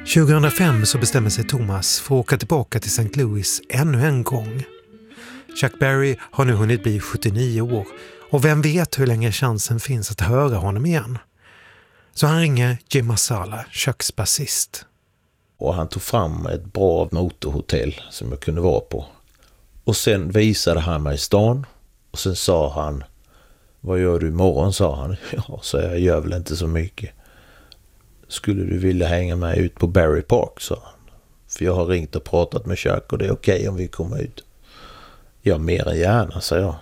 2005 så bestämmer sig Thomas för att åka tillbaka till St. Louis ännu en gång. Chuck Berry har nu hunnit bli 79 år och vem vet hur länge chansen finns att höra honom igen. Så han ringer Jim Marsala, Chucks basist. Och han tog fram ett bra motorhotell som jag kunde vara på. Och sen visade han mig stan och sen sa han: vad gör du imorgon, sa han. Ja, så jag gör väl inte så mycket. Skulle du vilja hänga med ut på Berry Park, sa han. För jag har ringt och pratat med Chuck och det är okej om vi kommer ut. Ja, mer än gärna, sa jag.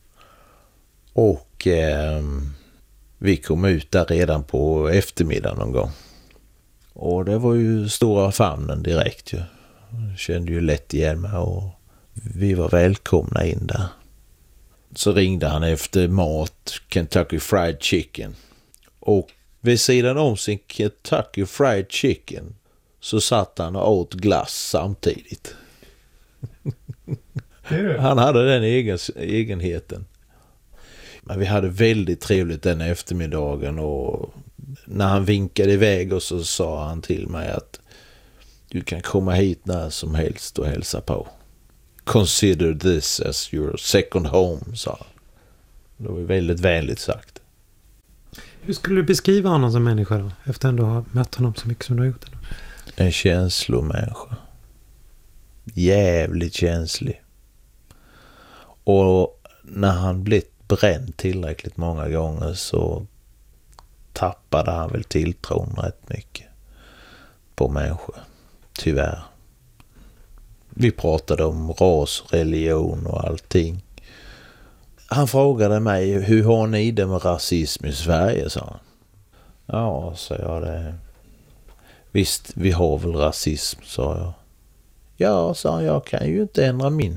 Och vi kom ut där redan på eftermiddagen någon gång. Och det var ju stora famnen direkt ju. Jag kände ju lätt igen mig och vi var välkomna in där. Så ringde han efter mat, Kentucky Fried Chicken. Och vid sidan om sin Kentucky Fried Chicken så satt han och åt glass samtidigt. Han hade den egenheten. Men vi hade väldigt trevligt den eftermiddagen och när han vinkade iväg och så sa han till mig att du kan komma hit när som helst och hälsa på. Consider this as your second home, sa han. Det var väldigt vänligt sagt. Hur skulle du beskriva honom som människa då? Efter att du har mött honom så mycket som du har gjort. En känslomänniska. Jävligt känslig. Och när han blivit bränd tillräckligt många gånger så tappade han väl tilltron rätt mycket på människor. Tyvärr. Vi pratade om ras, religion och allting. Han frågade mig, hur har ni det med rasism i Sverige, sa han. Ja, sa jag det. Visst, vi har väl rasism, sa jag. Ja, sa han, jag kan ju inte ändra min